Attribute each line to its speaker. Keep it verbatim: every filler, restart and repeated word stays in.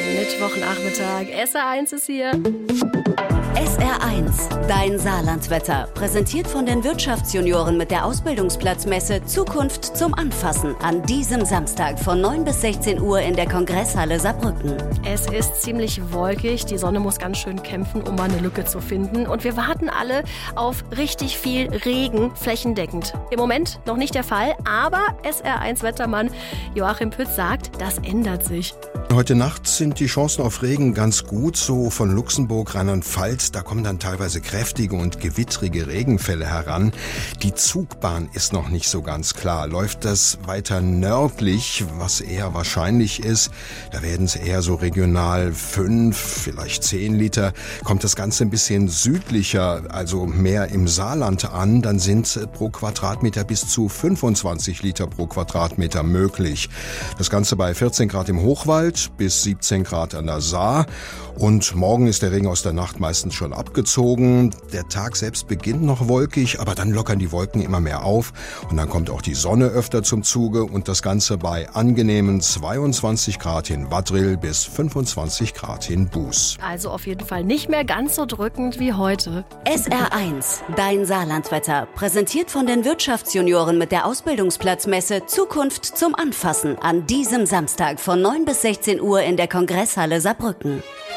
Speaker 1: Mittwochnachmittag. S R eins ist hier.
Speaker 2: S R eins, dein Saarlandwetter. Präsentiert von den Wirtschaftsjunioren mit der Ausbildungsplatzmesse Zukunft zum Anfassen an diesem Samstag von neun bis sechzehn Uhr in der Kongresshalle Saarbrücken.
Speaker 1: Es ist ziemlich wolkig. Die Sonne muss ganz schön kämpfen, um mal eine Lücke zu finden. Und wir warten alle auf richtig viel Regen, flächendeckend. Im Moment noch nicht der Fall, aber S R eins Wettermann Joachim Pütz sagt, das ändert sich.
Speaker 3: Heute Nacht sind die Chancen auf Regen ganz gut, so von Luxemburg, Rheinland-Pfalz. Da kommen dann teilweise kräftige und gewittrige Regenfälle heran. Die Zugbahn ist noch nicht so ganz klar. Läuft das weiter nördlich, was eher wahrscheinlich ist, da werden es eher so regional fünf, vielleicht zehn Liter. Kommt das Ganze ein bisschen südlicher, also mehr im Saarland an, dann sind pro Quadratmeter bis zu fünfundzwanzig Liter pro Quadratmeter möglich. Das Ganze bei vierzehn Grad im Hochwald bis siebzehn Grad an der Saar. Und morgen ist der Regen aus der Nacht meistens schon abgezogen. Der Tag selbst beginnt noch wolkig, aber dann lockern die Wolken immer mehr auf. Und dann kommt auch die Sonne öfter zum Zuge. Und das Ganze bei angenehmen zweiundzwanzig Grad in Wadril bis fünfundzwanzig Grad in Buß.
Speaker 1: Also auf jeden Fall nicht mehr ganz so drückend wie heute.
Speaker 2: S R eins, dein Saarlandwetter. Präsentiert von den Wirtschaftsjunioren mit der Ausbildungsplatzmesse Zukunft zum Anfassen an diesem Samstag von neun bis sechzehn Uhr in der Kongresshalle Saarbrücken.